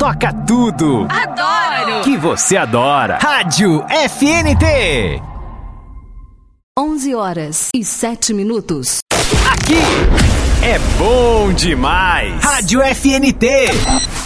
toca tudo. Adoro! Que você adora. Rádio FNT. 11h07. Aqui é bom demais. Rádio FNT.